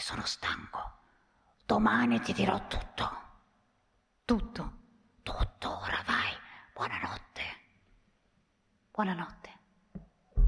sono stanco. Domani ti dirò tutto. Tutto. Tutto, ora vai. Buonanotte. Buonanotte.